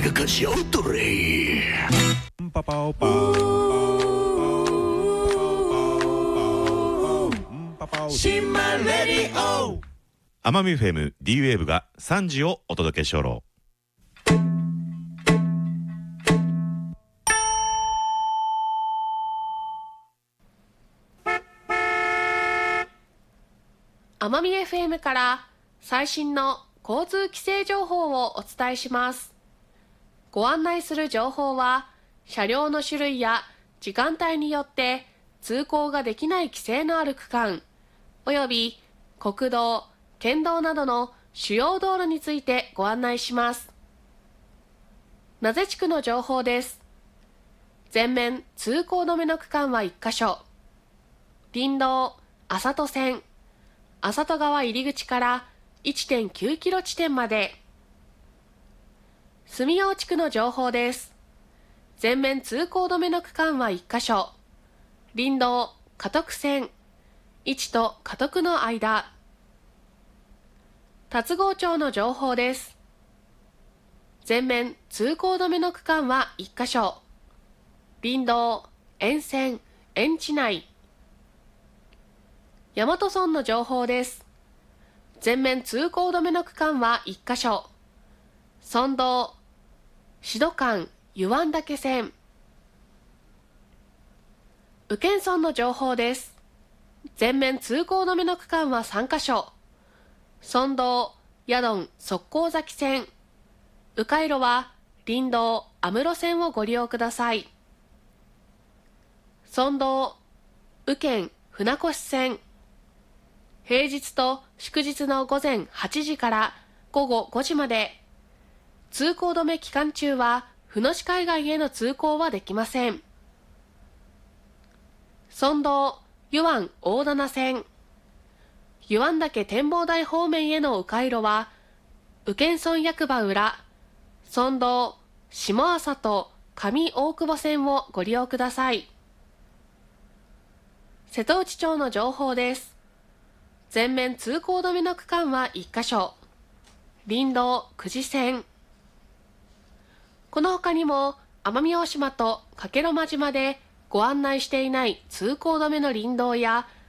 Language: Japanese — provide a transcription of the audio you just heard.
かかしおとれ。 パパオパオシマレディオ。 奄美 FM D ウェーブが3時をお届けしょろ。 奄美 FM から最新の交通規制情報をお伝えします。ご案内する情報は車両の種類や時間帯によって通行ができない規制のある区間および国道、県道などの主要道路についてご案内します。名瀬地区の情報です。全面通行止めの区間は1カ所。林道、浅戸線、浅戸川入り口から 1.9 キロ地点まで。住用地区の情報です。全面通行止めの区間は1カ所。林道、加徳線、市と加徳の間。龍郷町の情報です。全面通行止めの区間は1カ所。林道、沿線、園地内。大和村の情報です。全面通行止めの区間は1カ所。村道、志土間、湯湾岳線。宇検村の情報です。全面通行止めの区間は3カ所。村道、ヤドン、側溝崎線。迂回路は林道、安室線をご利用ください。村道、宇検、船越線。平日と祝日の午前8時から午後5時まで。通行止め期間中は船越海岸への通行はできません。村道、湯湾大棚線。湯湾岳展望台方面への迂回路は宇検村役場裏、村道、下浅と上大久保線をご利用ください。瀬戸内町の情報です。全面通行止めの区間は1カ所。林道、久慈線。この他にも奄美大島と加計呂麻島でご案内していない通行止めの林道や